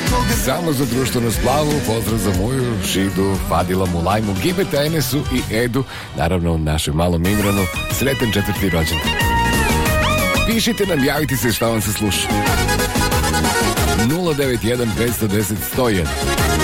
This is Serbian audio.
Samo za društvenu slavu, pozdrav za moju Šidu, Fadila, Mulajmu, Gibeta, Enesu i Edu, naravno našem malom Imranu. Sretan 4. rođendan. Pišite nam, javite se šta vam se sluša. 091 510 101.